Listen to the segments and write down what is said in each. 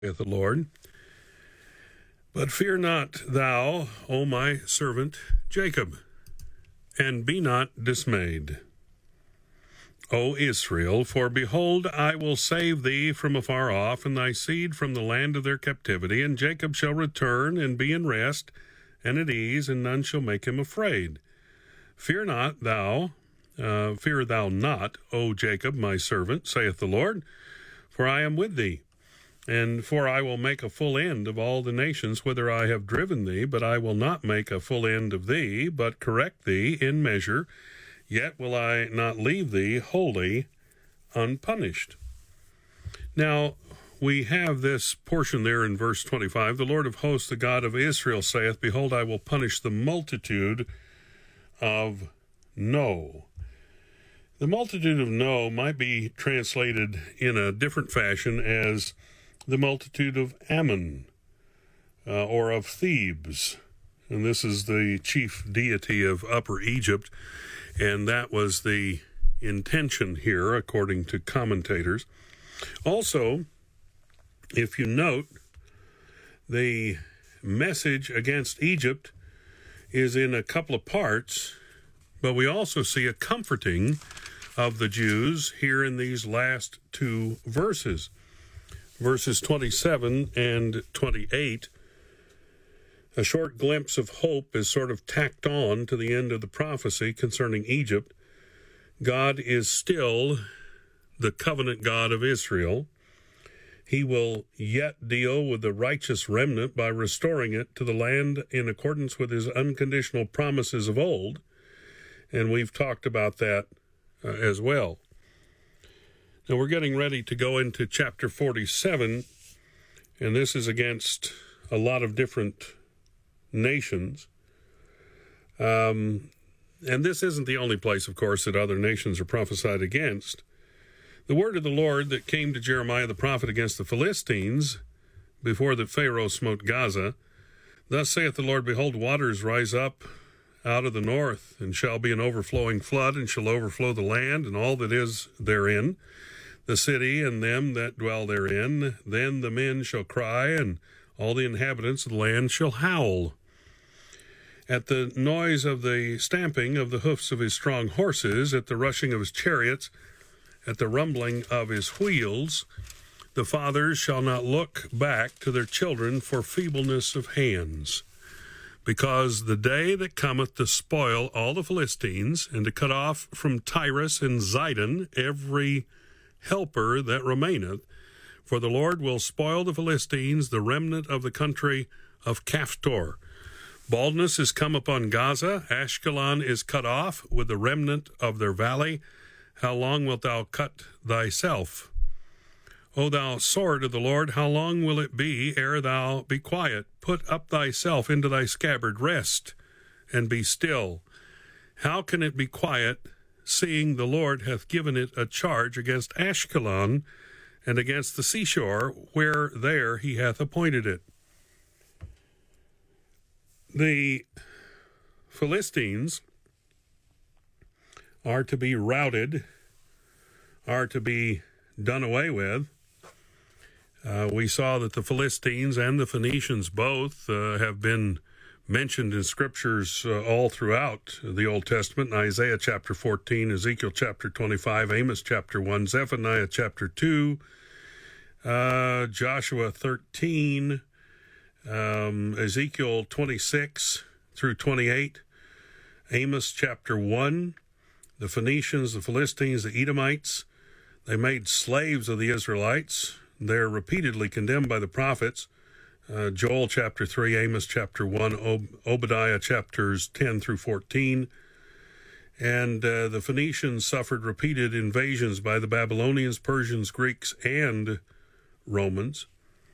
saith the Lord. But fear not thou, O my servant Jacob, and be not dismayed, O Israel, for behold, I will save thee from afar off, and thy seed from the land of their captivity, and Jacob shall return and be in rest and at ease, and none shall make him afraid. Fear not thou, fear thou not, O Jacob, my servant, saith the Lord, for I am with thee. And for I will make a full end of all the nations whither I have driven thee, but I will not make a full end of thee, but correct thee in measure, yet will I not leave thee wholly unpunished. Now, we have this portion there in verse 25. The Lord of hosts, the God of Israel, saith, Behold, I will punish the multitude of No. The multitude of No might be translated in a different fashion as the multitude of Ammon, or of Thebes. And this is the chief deity of Upper Egypt, and that was the intention here, according to commentators. Also, if you note, the message against Egypt is in a couple of parts, but we also see a comforting of the Jews here in these last two verses. Verses 27 and 28, a short glimpse of hope is sort of tacked on to the end of the prophecy concerning Egypt. God is still the covenant God of Israel. He will yet deal with the righteous remnant by restoring it to the land in accordance with his unconditional promises of old. And we've talked about that as well. Now we're getting ready to go into chapter 47, and this is against a lot of different nations. And this isn't the only place, of course, that other nations are prophesied against. The word of the Lord that came to Jeremiah the prophet against the Philistines before that Pharaoh smote Gaza, Thus saith the Lord, Behold, waters rise up out of the north, and shall be an overflowing flood, and shall overflow the land, and all that is therein, the city and them that dwell therein. Then the men shall cry, and all the inhabitants of the land shall howl. At the noise of the stamping of the hoofs of his strong horses, at the rushing of his chariots, at the rumbling of his wheels, the fathers shall not look back to their children for feebleness of hands. Because the day that cometh to spoil all the Philistines, and to cut off from Tyrus and Zidon every helper that remaineth, for the Lord will spoil the Philistines, the remnant of the country of Caphtor. Baldness is come upon Gaza, Ashkelon is cut off with the remnant of their valley. How long wilt thou cut thyself? O thou sword of the Lord, how long will it be ere thou be quiet? Put up thyself into thy scabbard, rest, and be still. How can it be quiet, seeing the Lord hath given it a charge against Ashkelon, and against the seashore, where there he hath appointed it? The Philistines are to be routed, are to be done away with. We saw that the Philistines and the Phoenicians both have been mentioned in scriptures all throughout the Old Testament, in Isaiah chapter 14, Ezekiel chapter 25, Amos chapter 1, Zephaniah chapter 2, Joshua 13, Ezekiel 26 through 28, Amos chapter 1, the Phoenicians, the Philistines, the Edomites. They made slaves of the Israelites. They're repeatedly condemned by the prophets. Joel chapter 3, Amos chapter 1, Obadiah chapters 10 through 14. And the Phoenicians suffered repeated invasions by the Babylonians, Persians, Greeks, and Romans.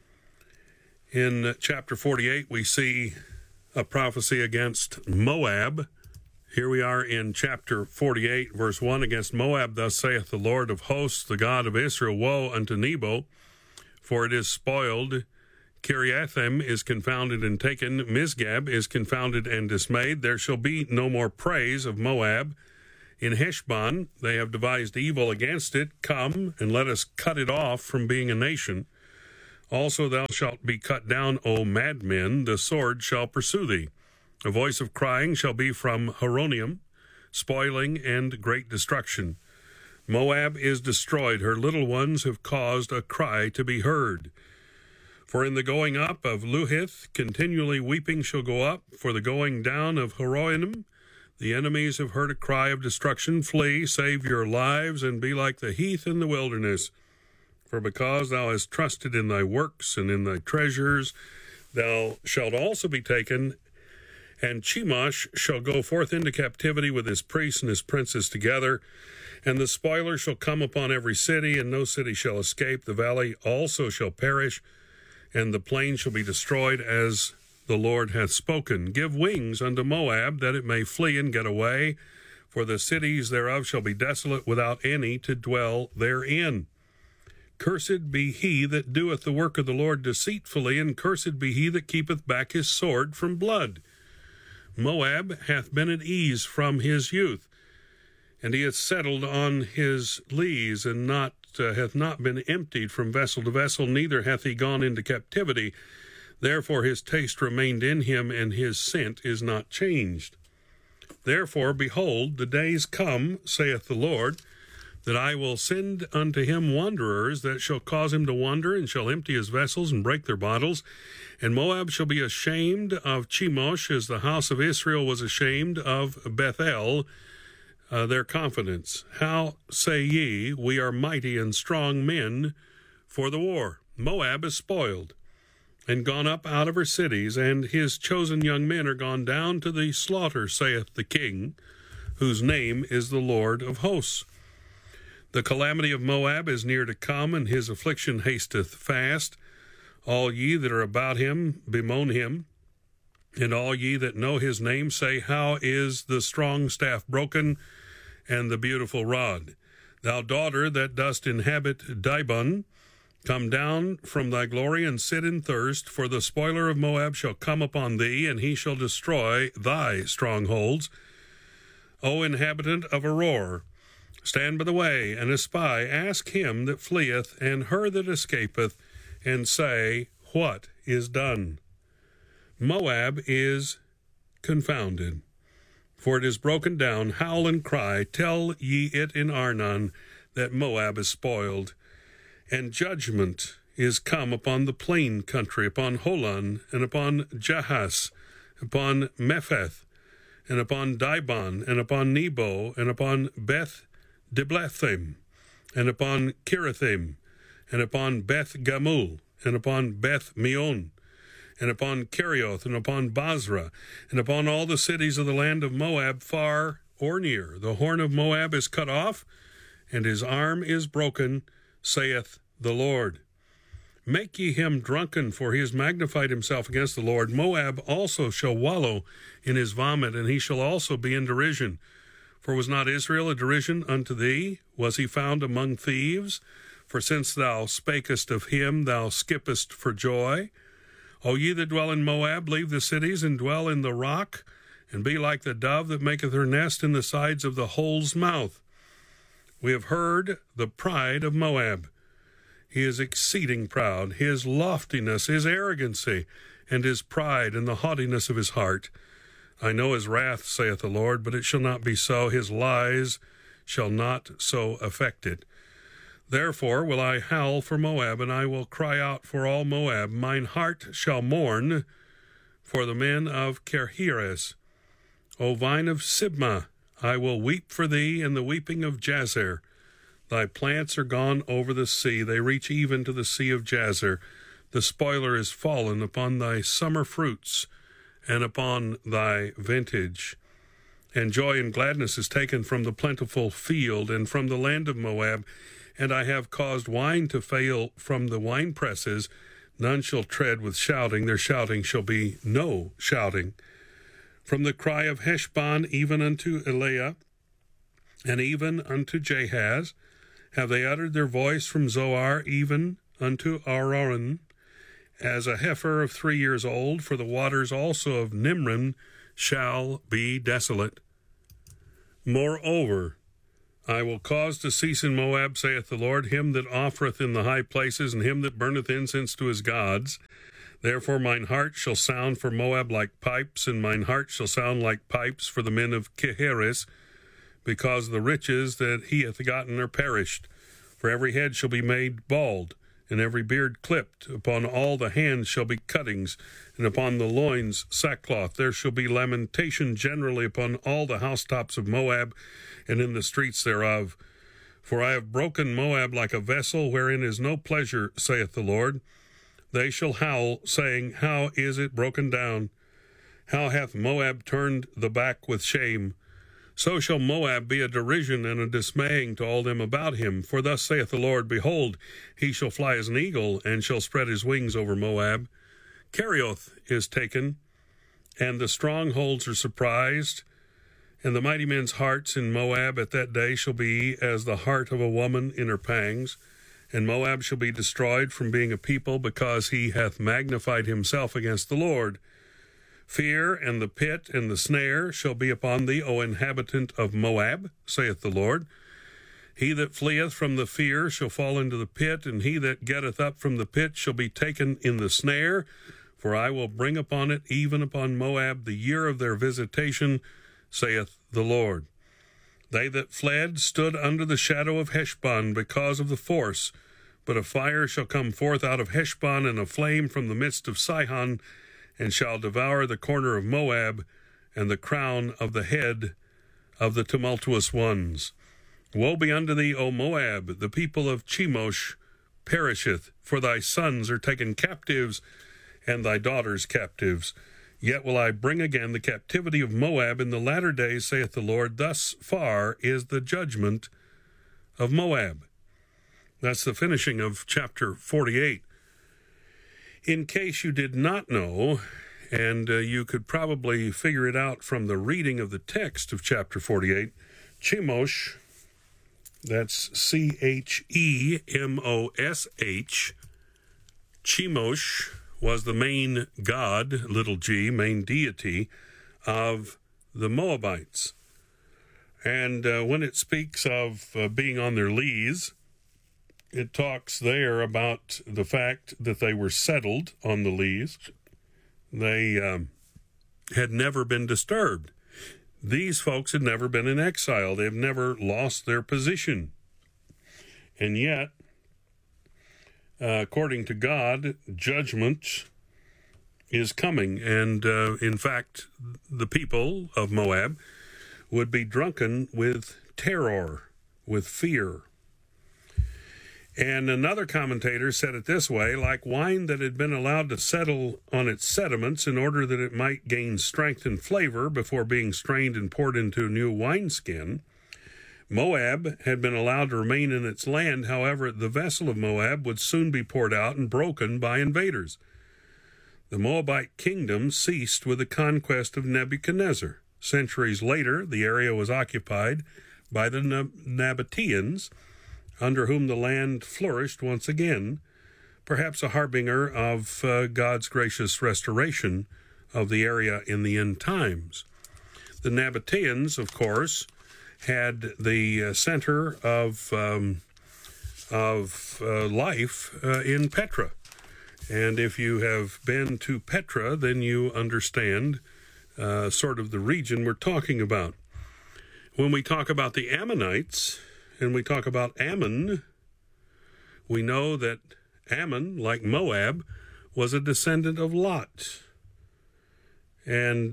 In chapter 48, we see a prophecy against Moab. Here we are in chapter 48, verse 1. Against Moab, thus saith the Lord of hosts, the God of Israel, Woe unto Nebo, for it is spoiled. Kiriathaim is confounded and taken. Misgab is confounded and dismayed. There shall be no more praise of Moab. In Heshbon they have devised evil against it. Come, and let us cut it off from being a nation. Also thou shalt be cut down, O madmen, the sword shall pursue thee. A voice of crying shall be from Horonaim, spoiling and great destruction. Moab is destroyed, her little ones have caused a cry to be heard. For in the going up of Luhith, continually weeping shall go up. For the going down of Horonaim, the enemies have heard a cry of destruction. Flee, save your lives, and be like the heath in the wilderness. For because thou hast trusted in thy works and in thy treasures, thou shalt also be taken. And Chemosh shall go forth into captivity with his priests and his princes together. And the spoiler shall come upon every city, and no city shall escape. The valley also shall perish, and the plain shall be destroyed, as the Lord hath spoken. Give wings unto Moab, that it may flee and get away, for the cities thereof shall be desolate, without any to dwell therein. Cursed be he that doeth the work of the Lord deceitfully, and cursed be he that keepeth back his sword from blood. Moab hath been at ease from his youth, and he hath settled on his lees, and hath not been emptied from vessel to vessel, neither hath he gone into captivity. Therefore his taste remained in him, and his scent is not changed. Therefore, behold, the days come, saith the Lord, that I will send unto him wanderers that shall cause him to wander, and shall empty his vessels and break their bottles. And Moab shall be ashamed of Chemosh, as the house of Israel was ashamed of Bethel, their confidence. How say ye, we are mighty and strong men for the war? Moab is spoiled, and gone up out of her cities, and his chosen young men are gone down to the slaughter, saith the King, whose name is the Lord of hosts. The calamity of Moab is near to come, and his affliction hasteth fast. All ye that are about him bemoan him, and all ye that know his name say, how is the strong staff broken, and the beautiful rod? Thou daughter that dost inhabit Dibon, come down from thy glory and sit in thirst, for the spoiler of Moab shall come upon thee, and he shall destroy thy strongholds. O inhabitant of Aroer, stand by the way and espy, ask him that fleeth and her that escapeth, and say, what is done? Moab is confounded, for it is broken down. Howl and cry, tell ye it in Arnon, that Moab is spoiled. And judgment is come upon the plain country, upon Holon, and upon Jahaz, upon Mepheth, and upon Dibon, and upon Nebo, and upon Beth Diblathim, and upon Kirathim, and upon Beth Gamul, and upon Beth Meon, and upon Kerioth, and upon Basra, and upon all the cities of the land of Moab, far or near. The horn of Moab is cut off, and his arm is broken, saith the Lord. Make ye him drunken, for he has magnified himself against the Lord. Moab also shall wallow in his vomit, and he shall also be in derision. For was not Israel a derision unto thee? Was he found among thieves? For since thou spakest of him, thou skippest for joy. O ye that dwell in Moab, leave the cities, and dwell in the rock, and be like the dove that maketh her nest in the sides of the hole's mouth. We have heard the pride of Moab. He is exceeding proud, his loftiness, his arrogancy, and his pride, and the haughtiness of his heart. I know his wrath, saith the Lord, but it shall not be so. His lies shall not so affect it. Therefore will I howl for Moab, and I will cry out for all Moab. Mine heart shall mourn for the men of Kirheres. O vine of Sibmah, I will weep for thee in the weeping of Jazer. Thy plants are gone over the sea, they reach even to the sea of Jazer. The spoiler is fallen upon thy summer fruits, and upon thy vintage. And joy and gladness is taken from the plentiful field, and from the land of Moab. And I have caused wine to fail from the winepresses. None shall tread with shouting, their shouting shall be no shouting. From the cry of Heshbon even unto Eliah, and even unto Jahaz, have they uttered their voice from Zoar, even unto Aroran, as a heifer of 3 years old, for the waters also of Nimrim shall be desolate. Moreover, I will cause to cease in Moab, saith the Lord, him that offereth in the high places, and him that burneth incense to his gods. Therefore mine heart shall sound for Moab like pipes, and mine heart shall sound like pipes for the men of Keheres, because the riches that he hath gotten are perished. For every head shall be made bald, and every beard clipped. Upon all the hands shall be cuttings, and upon the loins sackcloth. There shall be lamentation generally upon all the housetops of Moab, and in the streets thereof. For I have broken Moab like a vessel wherein is no pleasure, saith the Lord. They shall howl, saying, How is it broken down? How hath Moab turned the back with shame? So shall Moab be a derision and a dismaying to all them about him. For thus saith the Lord, Behold, he shall fly as an eagle, and shall spread his wings over Moab. Kerioth is taken, and the strongholds are surprised, and the mighty men's hearts in Moab at that day shall be as the heart of a woman in her pangs. And Moab shall be destroyed from being a people, because he hath magnified himself against the Lord. Fear and the pit and the snare shall be upon thee, O inhabitant of Moab, saith the Lord. He that fleeth from the fear shall fall into the pit, and he that getteth up from the pit shall be taken in the snare. For I will bring upon it, even upon Moab, the year of their visitation, saith the Lord. They that fled stood under the shadow of Heshbon because of the force. But a fire shall come forth out of Heshbon, and a flame from the midst of Sihon, and shall devour the corner of Moab, and the crown of the head of the tumultuous ones. Woe be unto thee, O Moab! The people of Chemosh perisheth, for thy sons are taken captives, and thy daughters captives. Yet will I bring again the captivity of Moab in the latter days, saith the Lord. Thus far is the judgment of Moab. That's the finishing of chapter 48. In case you did not know, and you could probably figure it out from the reading of the text of chapter 48, Chemosh, that's Chemosh, Chemosh, was the main god, little g, main deity of the Moabites. And when it speaks of being on their lees, it talks there about the fact that they were settled on the lees. They had never been disturbed. These folks had never been in exile. They've never lost their position. And yet, according to God, judgment is coming. And in fact, the people of Moab would be drunken with terror, with fear. And another commentator said it this way: like wine that had been allowed to settle on its sediments in order that it might gain strength and flavor before being strained and poured into a new wineskin, Moab had been allowed to remain in its land. However, the vessel of Moab would soon be poured out and broken by invaders. The Moabite kingdom ceased with the conquest of Nebuchadnezzar. Centuries later, the area was occupied by the Nabateans, under whom the land flourished once again, perhaps a harbinger of God's gracious restoration of the area in the end times. The Nabateans, of course, had the center of life in Petra. And if you have been to Petra, then you understand sort of the region we're talking about. When we talk about the Ammonites, and we talk about Ammon, we know that Ammon, like Moab, was a descendant of Lot. And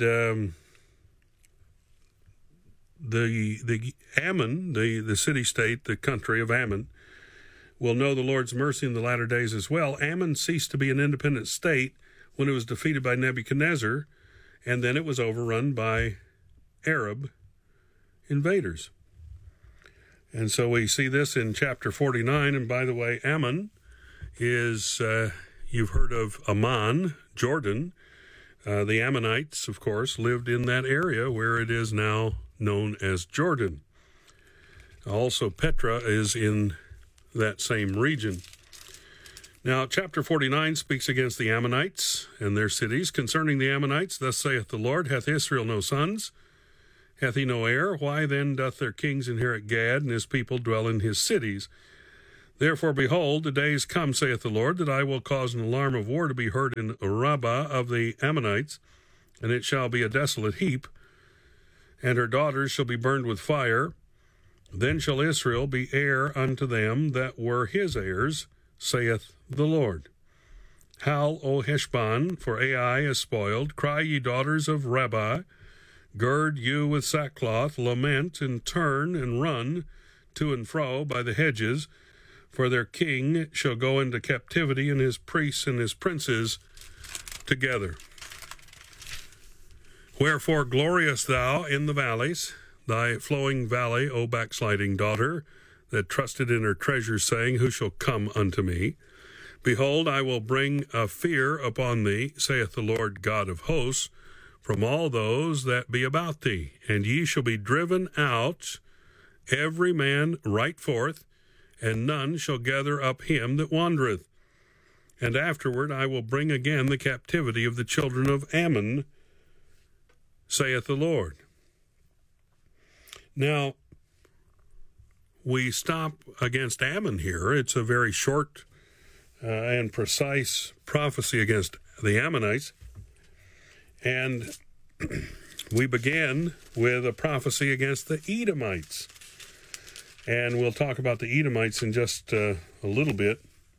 the Ammon, the city-state, the country of Ammon, will know the Lord's mercy in the latter days as well. Ammon ceased to be an independent state when it was defeated by Nebuchadnezzar, and then it was overrun by Arab invaders. And so we see this in chapter 49. And by the way, Ammon is, you've heard of Ammon, Jordan. The Ammonites, of course, lived in that area where it is now known as Jordan. Also, Petra is in that same region. Now, chapter 49 speaks against the Ammonites and their cities. Concerning the Ammonites, thus saith the Lord, hath Israel no sons? Hath he no heir? Why then doth their kings inherit Gad, and his people dwell in his cities? Therefore, behold, the days come, saith the Lord, that I will cause an alarm of war to be heard in Rabbah of the Ammonites, and it shall be a desolate heap, and her daughters shall be burned with fire. Then shall Israel be heir unto them that were his heirs, saith the Lord. Howl, O Heshbon, for Ai is spoiled. Cry, ye daughters of Rabbah. Gird you with sackcloth, lament, and turn, and run to and fro by the hedges, for their king shall go into captivity, and his priests and his princes together. Wherefore glorious thou in the valleys, thy flowing valley, O backsliding daughter, that trusted in her treasures, saying, Who shall come unto me? Behold, I will bring a fear upon thee, saith the Lord God of hosts, from all those that be about thee, and ye shall be driven out, every man right forth, and none shall gather up him that wandereth. And afterward I will bring again the captivity of the children of Ammon, saith the Lord. Now, we stop against Ammon here. It's a very short and precise prophecy against the Ammonites. And we begin with a prophecy against the Edomites. And we'll talk about the Edomites in just a little bit.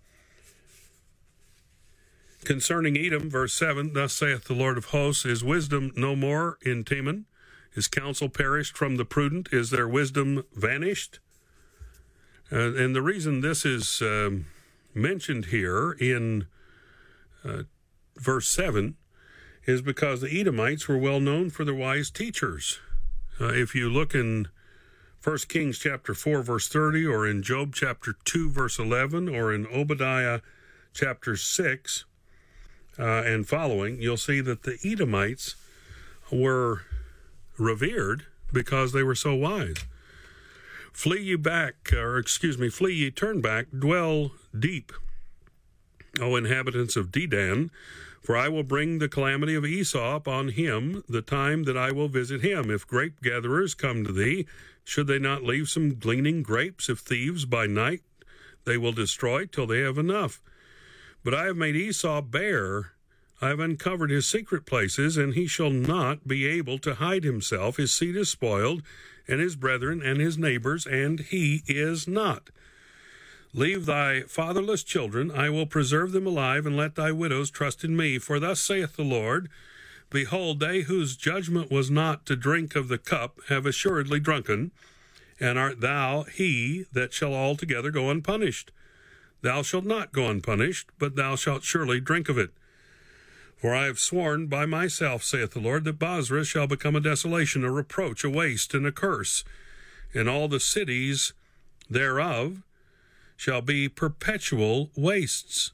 Concerning Edom, verse 7, Thus saith the Lord of hosts, Is wisdom no more in Teman? Is counsel perished from the prudent? Is their wisdom vanished? And the reason this is mentioned here in verse 7 is because the Edomites were well known for their wise teachers. If you look in 1 Kings chapter 4, verse 30, or in Job chapter 2, verse 11, or in Obadiah chapter 6 and following, you'll see that the Edomites were revered because they were so wise. Flee ye, turn back, dwell deep, O inhabitants of Dedan, for I will bring the calamity of Esau upon him, the time that I will visit him. If grape gatherers come to thee, should they not leave some gleaning grapes? If thieves by night, they will destroy till they have enough. But I have made Esau bare, I have uncovered his secret places, and he shall not be able to hide himself. His seed is spoiled, and his brethren and his neighbors, and he is not. Leave thy fatherless children, I will preserve them alive, and let thy widows trust in me. For thus saith the Lord, Behold, they whose judgment was not to drink of the cup have assuredly drunken, and art thou he that shall altogether go unpunished? Thou shalt not go unpunished, but thou shalt surely drink of it. For I have sworn by myself, saith the Lord, that Bozrah shall become a desolation, a reproach, a waste, and a curse, and all the cities thereof shall be perpetual wastes.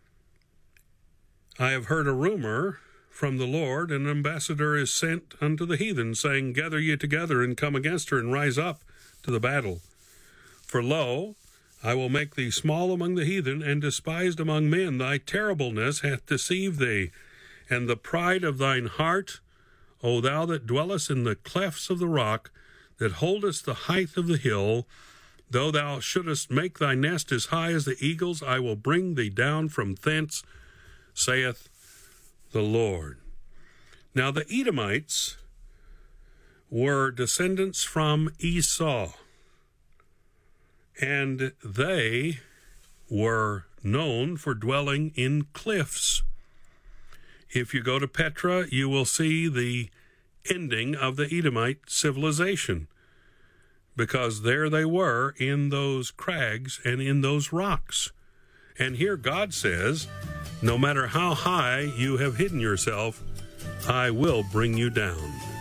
I have heard a rumor from the Lord, an ambassador is sent unto the heathen, saying, Gather ye together, and come against her, and rise up to the battle. For lo, I will make thee small among the heathen, and despised among men. Thy terribleness hath deceived thee, and the pride of thine heart, O thou that dwellest in the clefts of the rock, that holdest the height of the hill, though thou shouldest make thy nest as high as the eagles, I will bring thee down from thence, saith the Lord. Now the Edomites were descendants from Esau, and they were known for dwelling in cliffs. If you go to Petra, you will see the ending of the Edomite civilization, because there they were in those crags and in those rocks. And here God says, no matter how high you have hidden yourself, I will bring you down.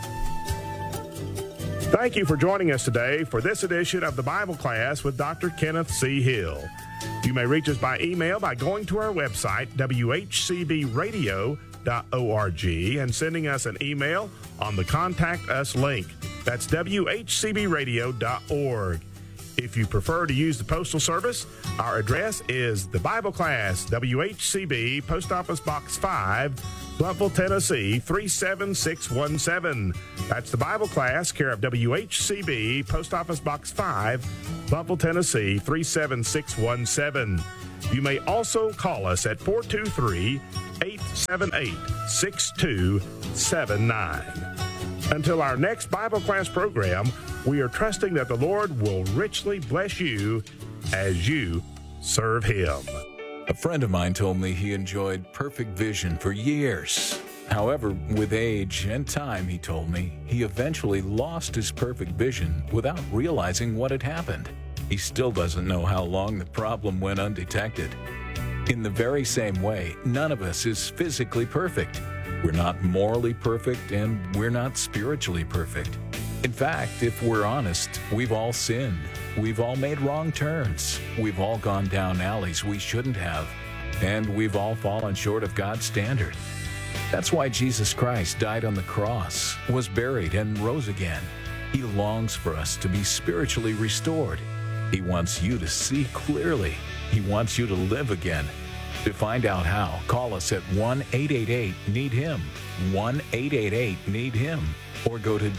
Thank you for joining us today for this edition of the Bible Class with Dr. Kenneth C. Hill. You may reach us by email by going to our website, whcbradio.org, and sending us an email on the Contact Us link. That's whcbradio.org. If you prefer to use the Postal Service, our address is the Bible Class, WHCB, Post Office Box 5, Blountville, Tennessee, 37617. That's the Bible Class, care of WHCB, Post Office Box 5, Blountville, Tennessee, 37617. You may also call us at 423-878-6279. Until our next Bible class program, we are trusting that the Lord will richly bless you as you serve Him. A friend of mine told me he enjoyed perfect vision for years. However, with age and time, he told me, he eventually lost his perfect vision without realizing what had happened. He still doesn't know how long the problem went undetected. In the very same way, none of us is physically perfect. We're not morally perfect, and we're not spiritually perfect. In fact, if we're honest, we've all sinned. We've all made wrong turns. We've all gone down alleys we shouldn't have. And we've all fallen short of God's standard. That's why Jesus Christ died on the cross, was buried, and rose again. He longs for us to be spiritually restored. He wants you to see clearly. He wants you to live again. To find out how, call us at 1-888-NEED-HIM, 1-888-NEED-HIM, or go to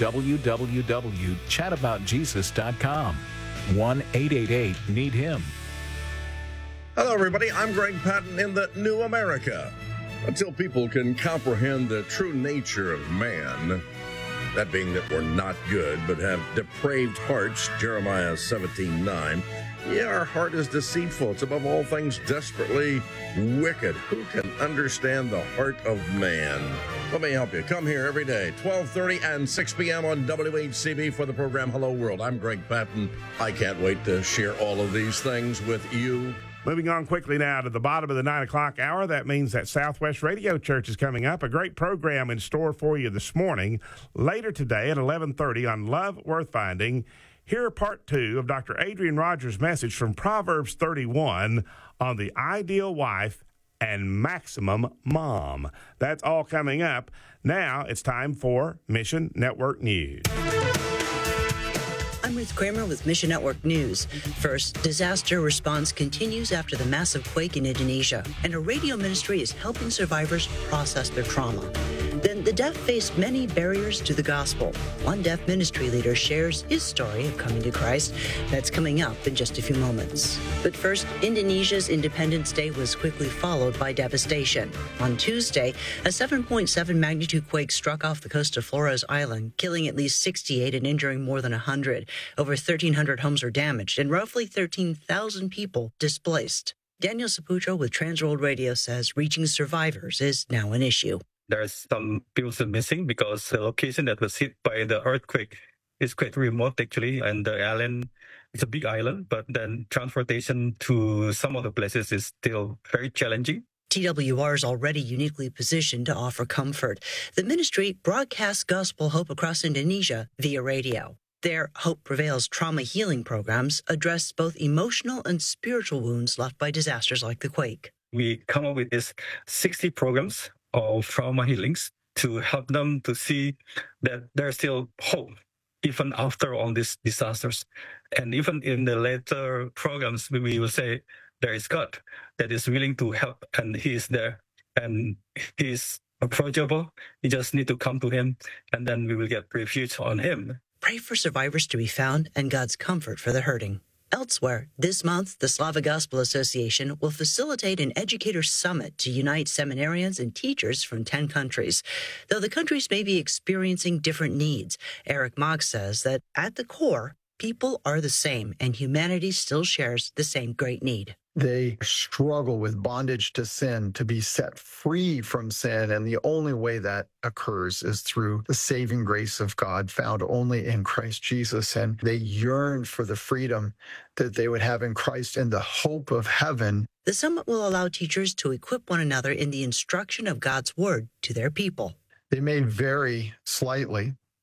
www.chataboutjesus.com, 1-888-NEED-HIM. Hello, everybody. I'm Greg Patton in the New America. Until people can comprehend the true nature of man, that being that we're not good but have depraved hearts, Jeremiah 17:9. Yeah, our heart is deceitful. It's above all things desperately wicked. Who can understand the heart of man? Let me help you. Come here every day, 12:30 and 6 p.m. on WHCB for the program Hello World. I'm Greg Patton. I can't wait to share all of these things with you. Moving on quickly now to the bottom of the 9 o'clock hour. That means that Southwest Radio Church is coming up. A great program in store for you this morning. Later today at 11:30 on Love Worth Finding, hear part 2 of Dr. Adrian Rogers' message from Proverbs 31 on the ideal wife and maximum mom. That's all coming up. Now it's time for Mission Network News. I'm Ruth Kramer with Mission Network News. First, disaster response continues after the massive quake in Indonesia, and a radio ministry is helping survivors process their trauma. Then the deaf face many barriers to the gospel. One deaf ministry leader shares his story of coming to Christ. That's coming up in just a few moments. But first, Indonesia's Independence Day was quickly followed by devastation. On Tuesday, a 7.7 magnitude quake struck off the coast of Flores Island, killing at least 68 and injuring more than 100. Over 1,300 homes were damaged and roughly 13,000 people displaced. Daniel Saputo with Transworld Radio says reaching survivors is now an issue. There's some people still missing because the location that was hit by the earthquake is quite remote, actually. And the island, it's a big island, but then transportation to some of the places is still very challenging. TWR is already uniquely positioned to offer comfort. The ministry broadcasts gospel hope across Indonesia via radio. Their Hope Prevails trauma healing programs address both emotional and spiritual wounds left by disasters like the quake. We come up with these 60 programs of trauma healings to help them to see that there's still hope even after all these disasters. And even in the later programs, we will say there is God that is willing to help, and He is there and He's approachable. You just need to come to Him, and then we will get refuge on Him. Pray for survivors to be found and God's comfort for the hurting. Elsewhere, this month, the Slavic Gospel Association will facilitate an educators' summit to unite seminarians and teachers from 10 countries. Though the countries may be experiencing different needs, Eric Mogg says that at the core, people are the same and humanity still shares the same great need. They struggle with bondage to sin, to be set free from sin. And the only way that occurs is through the saving grace of God found only in Christ Jesus. And they yearn for the freedom that they would have in Christ and the hope of heaven. The summit will allow teachers to equip one another in the instruction of God's word to their people. They may vary slightly,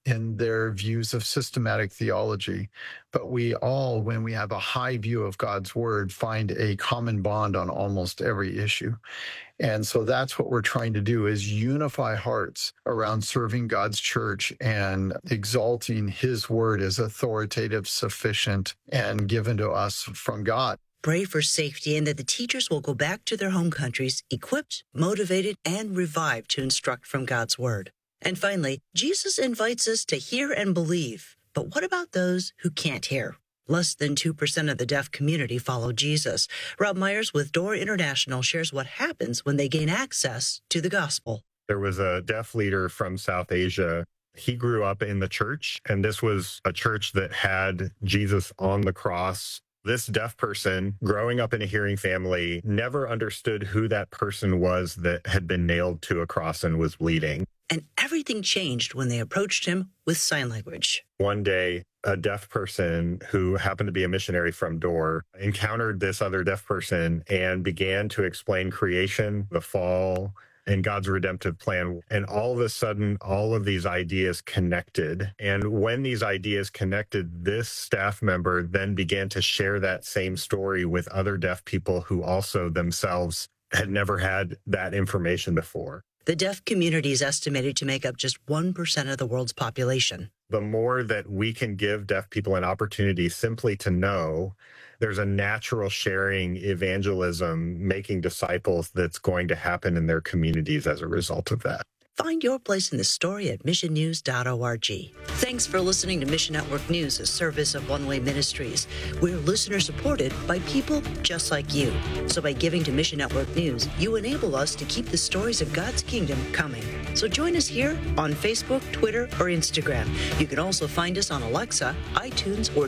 in their views of systematic theology. But we all, when we have a high view of God's word, find a common bond on almost every issue. And so that's what we're trying to do, is unify hearts around serving God's church and exalting his word as authoritative, sufficient, and given to us from God. Pray for safety and that the teachers will go back to their home countries equipped, motivated, and revived to instruct from God's word. And finally, Jesus invites us to hear and believe. But what about those who can't hear? Less than 2% of the deaf community follow Jesus. Rob Myers with Door International shares what happens when they gain access to the gospel. There was a deaf leader from South Asia. He grew up in the church, and this was a church that had Jesus on the cross. This deaf person, growing up in a hearing family, never understood who that person was that had been nailed to a cross and was bleeding. And everything changed when they approached him with sign language. One day, a deaf person who happened to be a missionary from Door encountered this other deaf person and began to explain creation, the fall, and God's redemptive plan. And all of a sudden, all of these ideas connected. And when these ideas connected, this staff member then began to share that same story with other deaf people who also themselves had never had that information before. The deaf community is estimated to make up just 1% of the world's population. The more that we can give deaf people an opportunity simply to know, there's a natural sharing, evangelism, making disciples that's going to happen in their communities as a result of that. Find your place in the story at missionnews.org. Thanks for listening to Mission Network News, a service of One Way Ministries. We're listener-supported by people just like you. So by giving to Mission Network News, you enable us to keep the stories of God's kingdom coming. So join us here on Facebook, Twitter, or Instagram. You can also find us on Alexa, iTunes, or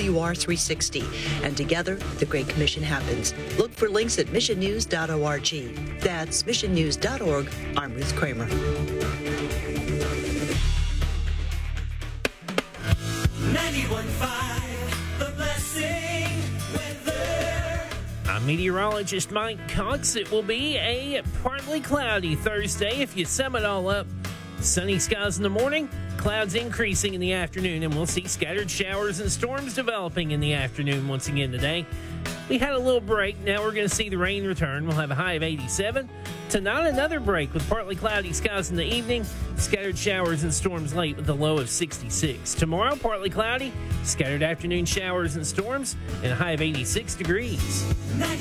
TWR360. And together, the Great Commission happens. Look for links at missionnews.org. That's missionnews.org. I'm Ruth Kramer. 91.5, The Blessing Weather. I'm meteorologist Mike Cox. It will be a partly cloudy Thursday if you sum it all up. Sunny skies in the morning, clouds increasing in the afternoon, and we'll see scattered showers and storms developing in the afternoon once again today. We had a little break. Now we're going to see the rain return. We'll have a high of 87. Tonight, another break with partly cloudy skies in the evening, scattered showers and storms late with a low of 66. Tomorrow, partly cloudy, scattered afternoon showers and storms, and a high of 86 degrees.